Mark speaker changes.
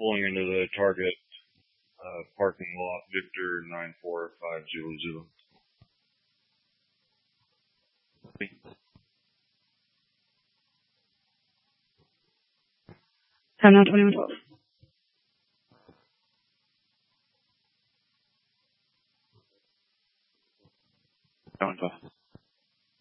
Speaker 1: pulling into the Target parking lot, Victor 94500.
Speaker 2: 10 now, 21, 12.
Speaker 3: Going 12.